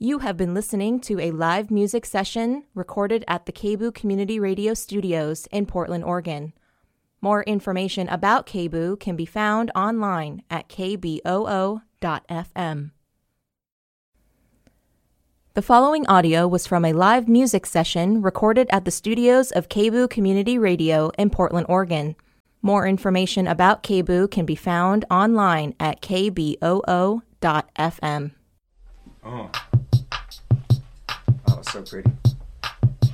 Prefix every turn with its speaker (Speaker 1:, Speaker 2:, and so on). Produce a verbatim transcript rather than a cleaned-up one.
Speaker 1: You have been listening to a live music session recorded at the K B O O Community Radio Studios in Portland, Oregon. More information about K B O O can be found online at k b o o dot f m. The following audio was from a live music session recorded at the studios of K B O O Community Radio in Portland, Oregon. More information about K B O O can be found online at k b o o dot f m.
Speaker 2: Oh, that was so pretty.